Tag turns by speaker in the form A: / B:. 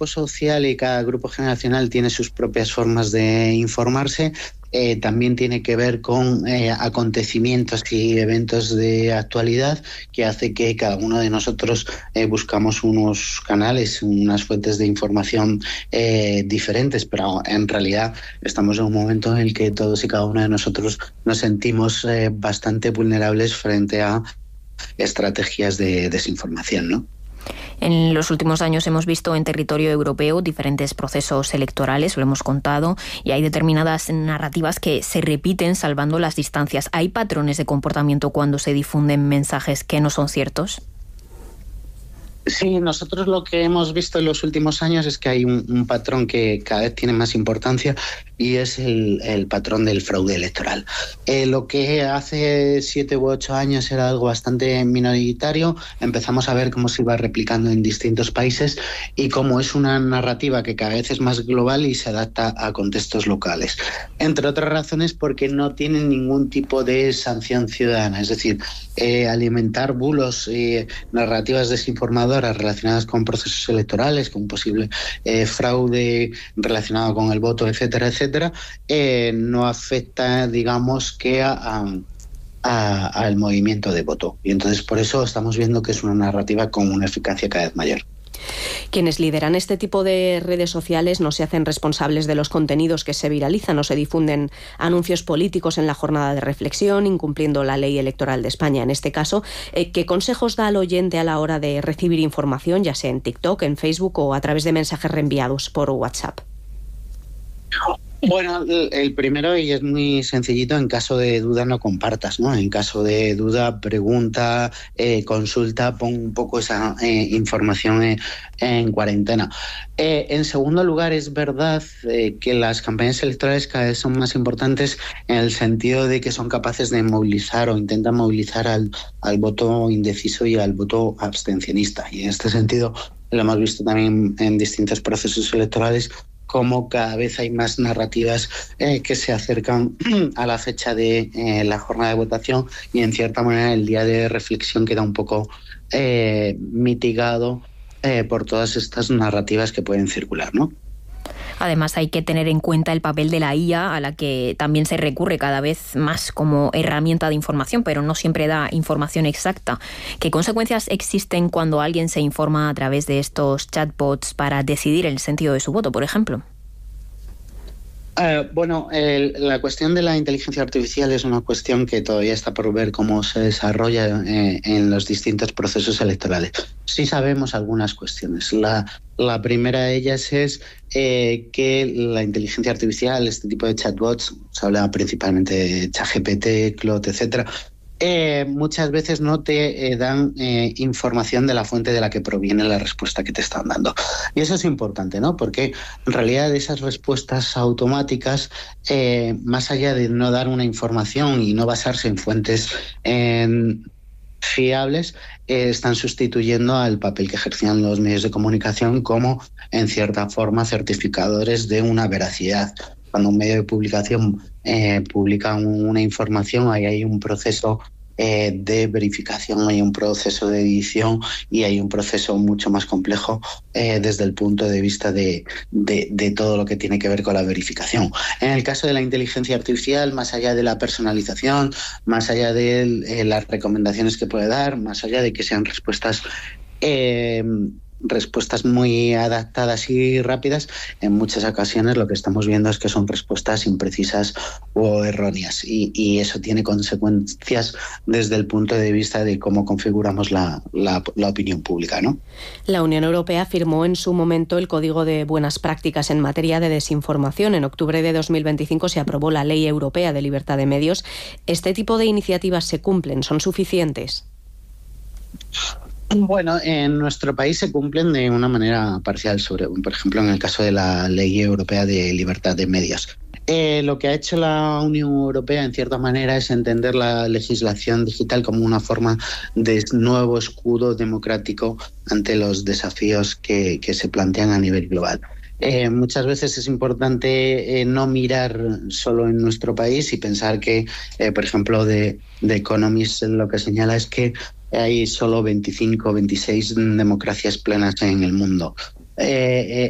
A: grupo social y cada grupo generacional tiene sus propias formas de informarse. También tiene que ver con acontecimientos y eventos de actualidad que hace que cada uno de nosotros buscamos unos canales, unas fuentes de información diferentes, pero en realidad estamos en un momento en el que todos y cada uno de nosotros nos sentimos bastante vulnerables frente a estrategias de desinformación, ¿no?
B: En los últimos años hemos visto en territorio europeo diferentes procesos electorales, lo hemos contado, y hay determinadas narrativas que se repiten salvando las distancias. ¿Hay patrones de comportamiento cuando se difunden mensajes que no son ciertos?
A: Sí, nosotros lo que hemos visto en los últimos años es que hay un patrón que cada vez tiene más importancia y es el patrón del fraude electoral. Lo que hace 7 u 8 años era algo bastante minoritario, empezamos a ver cómo se iba replicando en distintos países y cómo es una narrativa que cada vez es más global y se adapta a contextos locales. Entre otras razones porque no tienen ningún tipo de sanción ciudadana, es decir, alimentar bulos y narrativas desinformadoras relacionadas con procesos electorales, con posible fraude relacionado con el voto, etcétera, etcétera, no afecta, digamos, que al movimiento de voto. Y entonces por eso estamos viendo que es una narrativa con una eficacia cada vez mayor.
C: Quienes lideran este tipo de redes sociales no se hacen responsables de los contenidos que se viralizan o se difunden anuncios políticos en la jornada de reflexión, incumpliendo la ley electoral de España. En este caso, ¿qué consejos da al oyente a la hora de recibir información, ya sea en TikTok, en Facebook o a través de mensajes reenviados por WhatsApp?
A: Bueno, el primero, y es muy sencillito, en caso de duda no compartas, ¿no? En caso de duda, pregunta, consulta, pon un poco esa información en cuarentena. En segundo lugar, es verdad que las campañas electorales cada vez son más importantes en el sentido de que son capaces de movilizar o intentan movilizar al voto indeciso y al voto abstencionista. Y en este sentido lo hemos visto también en distintos procesos electorales, como cada vez hay más narrativas que se acercan a la fecha de la jornada de votación y en cierta manera el día de reflexión queda un poco mitigado por todas estas narrativas que pueden circular, ¿no?
B: Además, hay que tener en cuenta el papel de la IA, a la que también se recurre cada vez más como herramienta de información, pero no siempre da información exacta. ¿Qué consecuencias existen cuando alguien se informa a través de estos chatbots para decidir el sentido de su voto, por ejemplo?
A: La cuestión de la inteligencia artificial es una cuestión que todavía está por ver cómo se desarrolla en los distintos procesos electorales. Sí sabemos algunas cuestiones. La primera de ellas es que la inteligencia artificial, este tipo de chatbots, se habla principalmente de ChatGPT, Claude, etcétera, muchas veces no te dan información de la fuente de la que proviene la respuesta que te están dando. Y eso es importante, ¿no? Porque en realidad esas respuestas automáticas, más allá de no dar una información y no basarse en fuentes fiables, están sustituyendo al papel que ejercían los medios de comunicación como, en cierta forma, certificadores de una veracidad. Cuando un medio de publicación publica una información, ahí hay un proceso de verificación, hay un proceso de edición y hay un proceso mucho más complejo desde el punto de vista de todo lo que tiene que ver con la verificación. En el caso de la inteligencia artificial, más allá de la personalización, más allá de las recomendaciones que puede dar, más allá de que sean respuestas muy adaptadas y rápidas, en muchas ocasiones lo que estamos viendo es que son respuestas imprecisas o erróneas y eso tiene consecuencias desde el punto de vista de cómo configuramos la opinión pública, ¿no?
C: La Unión Europea firmó en su momento el Código de Buenas Prácticas en materia de desinformación. En octubre de 2025 se aprobó la Ley Europea de Libertad de Medios. ¿Este tipo de iniciativas se cumplen? ¿Son suficientes?
A: Bueno, en nuestro país se cumplen de una manera parcial, por ejemplo, en el caso de la Ley Europea de Libertad de Medios. Lo que ha hecho la Unión Europea, en cierta manera, es entender la legislación digital como una forma de nuevo escudo democrático ante los desafíos que se plantean a nivel global. Muchas veces es importante no mirar solo en nuestro país y pensar que, por ejemplo, The Economist lo que señala es que hay solo 25 o 26 democracias plenas en el mundo.